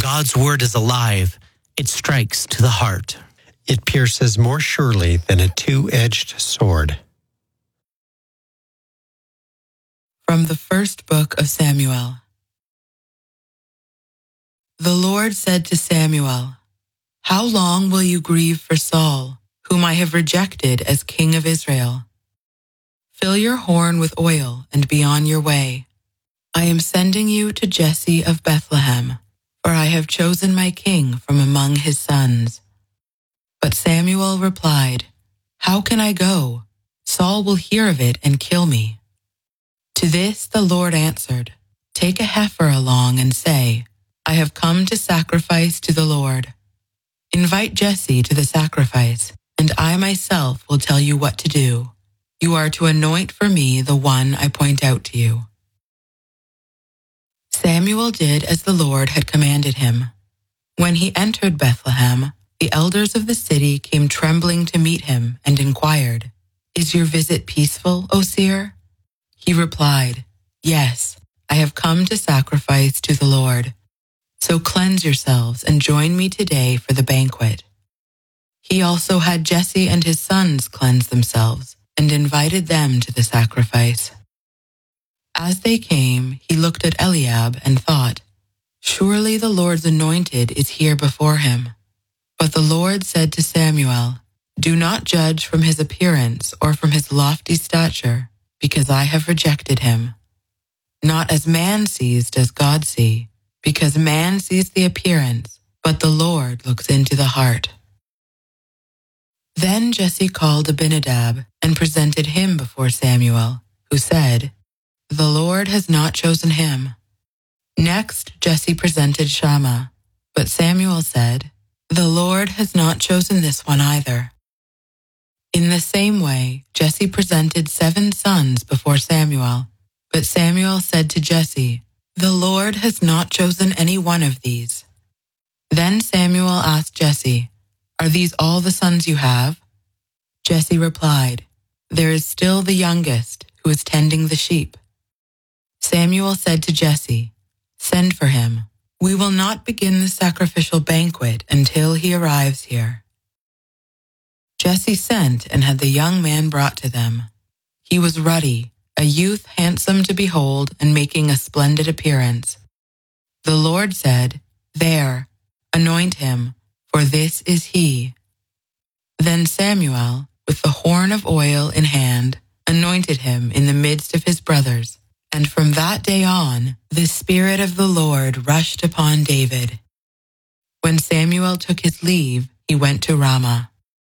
God's word is alive. It strikes to the heart. It pierces more surely than a two-edged sword. From the first book of Samuel. The Lord said to Samuel, "How long will you grieve for Saul, whom I have rejected as king of Israel? Fill your horn with oil and be on your way. I am sending you to Jesse of Bethlehem, for I have chosen my king from among his sons." But Samuel replied, "How can I go? Saul will hear of it and kill me." To this the Lord answered, "Take a heifer along and say, 'I have come to sacrifice to the Lord.' Invite Jesse to the sacrifice, and I myself will tell you what to do. You are to anoint for me the one I point out to you." Samuel did as the Lord had commanded him. When he entered Bethlehem, the elders of the city came trembling to meet him and inquired, "Is your visit peaceful, O seer?" He replied, "Yes, I have come to sacrifice to the Lord. So cleanse yourselves and join me today for the banquet." He also had Jesse and his sons cleanse themselves and invited them to the sacrifice. As they came, he looked at Eliab and thought, "Surely the Lord's anointed is here before him." But the Lord said to Samuel, "Do not judge from his appearance or from his lofty stature, because I have rejected him. Not as man sees does God see, because man sees the appearance, but the Lord looks into the heart." Then Jesse called Abinadab and presented him before Samuel, who said, "The Lord has not chosen him." Next Jesse presented Shammah, but Samuel said, "The Lord has not chosen this one either." In the same way, Jesse presented 7 sons before Samuel, but Samuel said to Jesse, "The Lord has not chosen any one of these." Then Samuel asked Jesse, "Are these all the sons you have?" Jesse replied, "There is still the youngest, who is tending the sheep." Samuel said to Jesse, "Send for him. We will not begin the sacrificial banquet until he arrives here." Jesse sent and had the young man brought to them. He was ruddy, a youth handsome to behold and making a splendid appearance. The Lord said, "There, anoint him, for this is he." Then Samuel, with the horn of oil in hand, anointed him in the midst of his brothers, and from that day on, the Spirit of the Lord rushed upon David. When Samuel took his leave, he went to Ramah.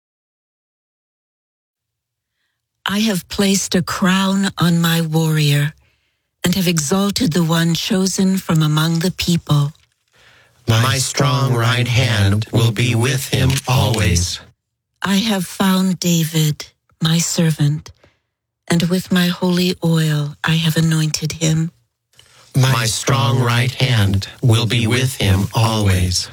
I have placed a crown on my warrior and have exalted the one chosen from among the people. My strong right hand will be with him always. I have found David, my servant, and with my holy oil I have anointed him. My strong right hand will be with him always.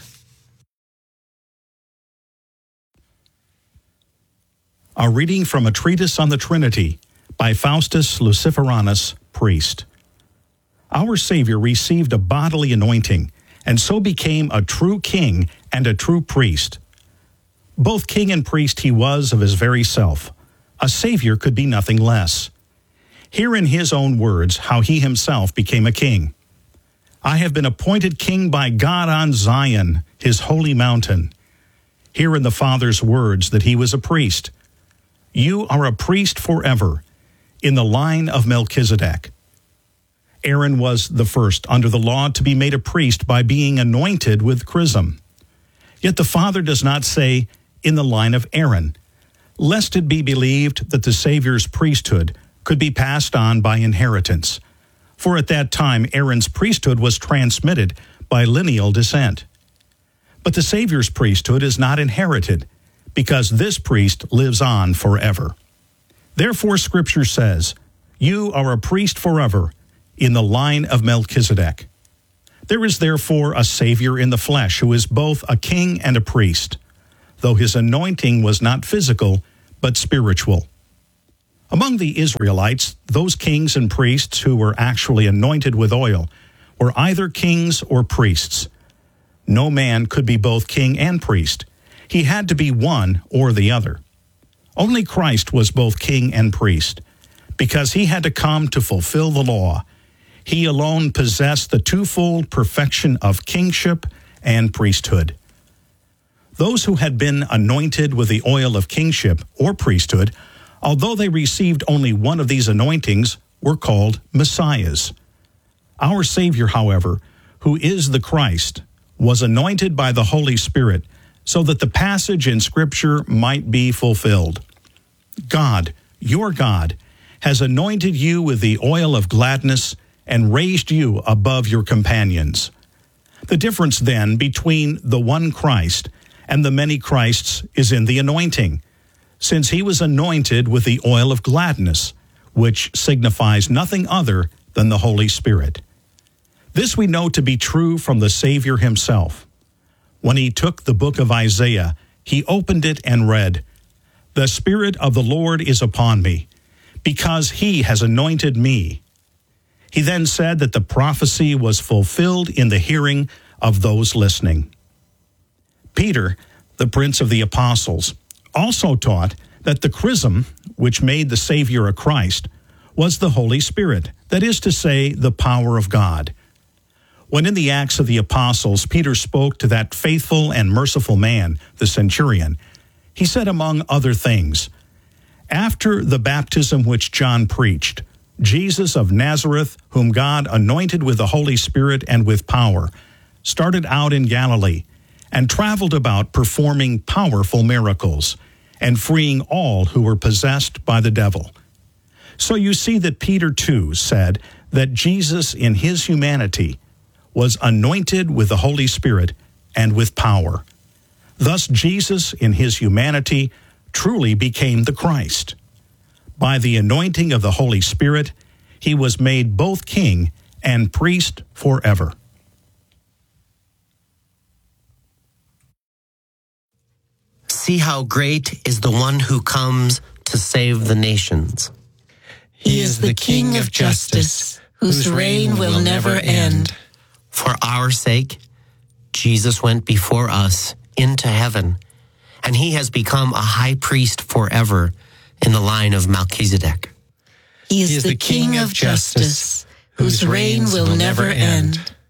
A reading from a treatise on the Trinity by Faustus Luciferanus, priest. Our Savior received a bodily anointing, and so became a true king and a true priest. Both king and priest he was of his very self. A Savior could be nothing less. Hear in his own words how he himself became a king. "I have been appointed king by God on Zion, his holy mountain." Hear in the Father's words that he was a priest. "You are a priest forever, in the line of Melchizedek." Aaron was the first under the law to be made a priest by being anointed with chrism. Yet the Father does not say, "in the line of Aaron," lest it be believed that the Savior's priesthood could be passed on by inheritance. For at that time Aaron's priesthood was transmitted by lineal descent. But the Savior's priesthood is not inherited, because this priest lives on forever. Therefore Scripture says, "You are a priest forever, in the line of Melchizedek." There is therefore a Savior in the flesh who is both a king and a priest, though his anointing was not physical, but spiritual. Among the Israelites, those kings and priests who were actually anointed with oil were either kings or priests. No man could be both king and priest. He had to be one or the other. Only Christ was both king and priest, because he had to come to fulfill the law. He alone possessed the twofold perfection of kingship and priesthood. Those who had been anointed with the oil of kingship or priesthood, although they received only one of these anointings, were called messiahs. Our Savior, however, who is the Christ, was anointed by the Holy Spirit so that the passage in Scripture might be fulfilled. God, your God, has anointed you with the oil of gladness and raised you above your companions. The difference then between the one Christ and the many Christs is in the anointing, since he was anointed with the oil of gladness, which signifies nothing other than the Holy Spirit. This we know to be true from the Savior himself. When he took the book of Isaiah, he opened it and read, "The Spirit of the Lord is upon me, because he has anointed me." He then said that the prophecy was fulfilled in the hearing of those listening. Peter, the prince of the apostles, also taught that the chrism, which made the Savior a Christ, was the Holy Spirit, that is to say, the power of God. When in the Acts of the Apostles, Peter spoke to that faithful and merciful man, the centurion, he said, among other things, "After the baptism which John preached, Jesus of Nazareth, whom God anointed with the Holy Spirit and with power, started out in Galilee and traveled about performing powerful miracles and freeing all who were possessed by the devil." So you see that Peter too said that Jesus in his humanity was anointed with the Holy Spirit and with power. Thus Jesus in his humanity truly became the Christ. By the anointing of the Holy Spirit, he was made both king and priest forever. See how great is the one who comes to save the nations. He is the King of justice, whose reign will never end. For our sake, Jesus went before us into heaven, and he has become a high priest forever in the line of Melchizedek. He is the King of justice, whose reign will never end.